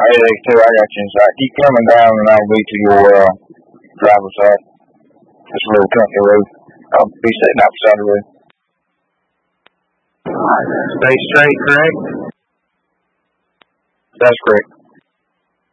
882, I got you inside. Keep coming down and I'll be to your driver's side. This little company road. I'll be sitting outside the road. Stay straight, correct? That's correct.